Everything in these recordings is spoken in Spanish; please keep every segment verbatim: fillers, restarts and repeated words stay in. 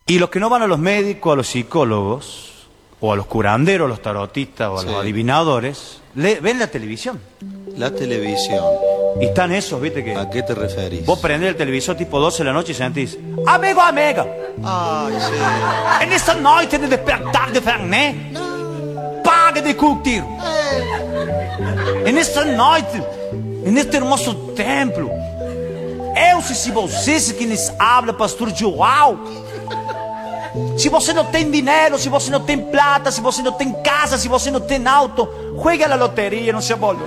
Y los que no van a los médicos, a los psicólogos, o a los curanderos, a los tarotistas, o a sí. los adivinadores, le, ven la televisión. La televisión. Y están esos, ¿viste? Que ¿A qué te referís? Vos prendés el televisor tipo doce de la noche y sentís: amigo, amiga. Ay, sí. En esta noche de despertar de Fernet, pague de curtir. En esta noite, en este hermoso templo, eu sei se você que nos habla, pastor João. Se você não tem dinheiro, se você não tem plata, se você não tem casa, se você não tem auto, juegue a la lotería, não se boludo.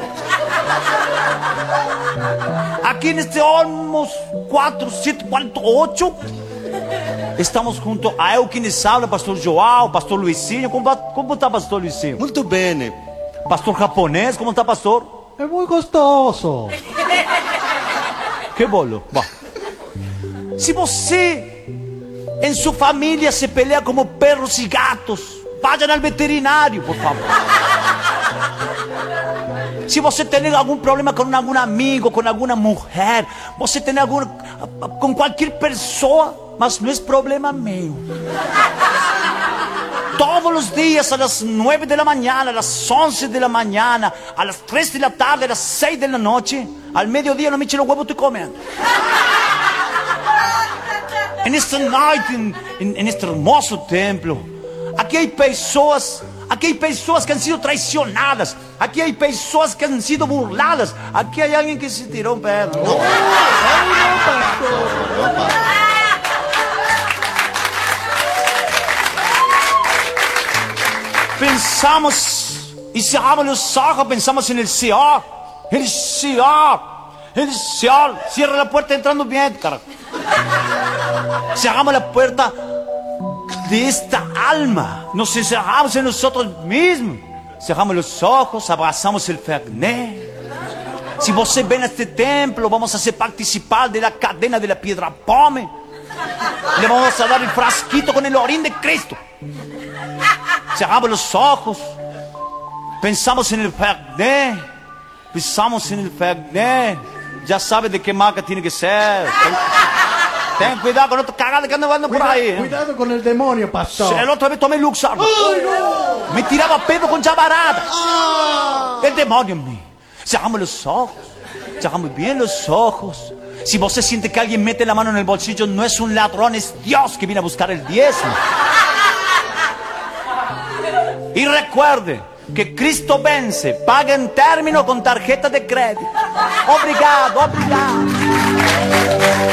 Aqui neste Olmos quatro, sete, quatro, oito, estamos junto a eu que nos habla, pastor João, pastor Luizinho. Como, como está, pastor Luizinho? Muito bem. Pastor japonês, como está, pastor? É muito gostoso. Que bolo. Bom. Se você em sua família se pelea como perros e gatos, vayan al veterinário, por favor. Se você tem algum problema com algum amigo, com alguma mulher, você tem algum com qualquer pessoa, mas não é problema meu. Todos os dias, a las nueve de la mañana, a las once de la mañana, a las tres de la tarde, a las seis de la noche, al mediodía no me echen los huevos, estoy comiendo. En esta noite, en, en, en este hermoso templo, aqui há pessoas, aqui há pessoas que han sido traicionadas, aqui há pessoas que han sido burladas, aqui há alguém que se tirou um pedo. No. Pensamos y cerramos los ojos, pensamos en el Señor, el Señor, el Señor. Cierra la puerta entrando bien, carajo. Cerramos la puerta de esta alma, nos encerramos en nosotros mismos, cerramos los ojos, abrazamos el Fernet. Si você ven a este templo, vamos a hacer participar de la cadena de la piedra pome. Le vamos a dar el frasquito con el orín de Cristo. Cerramos los ojos, pensamos en el Fernet, pensamos en el Fernet. Ya sabe de qué marca tiene que ser. Ten, ten cuidado con otra cagada que anda andando por ahí. ¿eh? Cuidado con el demonio, pastor. El otro vez tomé Luxar. ¡Ay, no! Me tiraba pedo con llamarada. ¡Ah! El demonio en mí. Cerramos los ojos, cerramos bien los ojos. Si vos se siente que alguien mete la mano en el bolsillo, no es un ladrón, es Dios que viene a buscar el diezmo. Y recuerde que Cristo vence, paga en término con tarjeta de crédito. Obrigado, obrigado.